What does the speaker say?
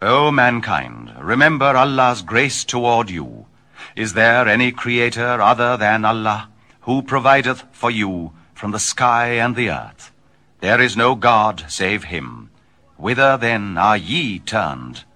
O mankind, remember Allah's grace toward you. Is there any creator other than Allah, who provideth for you from the sky and the earth? There is no God save him. Whither then are ye turned?